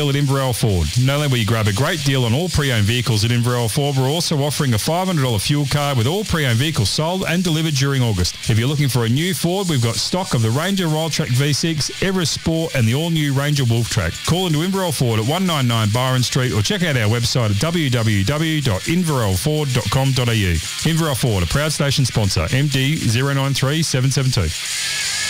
at Inverell Ford. Not only will you grab a great deal on all pre-owned vehicles at Inverell Ford, we're also offering a $500 fuel card with all pre-owned vehicles sold and delivered during August. If you're looking for a new Ford, we've got stock of the Ranger Wildtrak V6, Everest Sport and the all-new Ranger Wolftrack. Call into Inverell Ford at 199 Byron Street or check out our website at www.inverellford.com.au. Inverell Ford, a proud station sponsor, MD 093772.